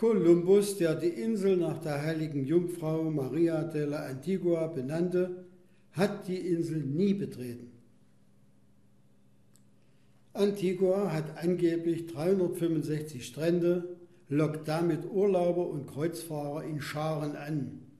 Kolumbus, der die Insel nach der heiligen Jungfrau Maria de la Antigua benannte, hat die Insel nie betreten. Antigua hat angeblich 365 Strände, lockt damit Urlauber und Kreuzfahrer in Scharen an.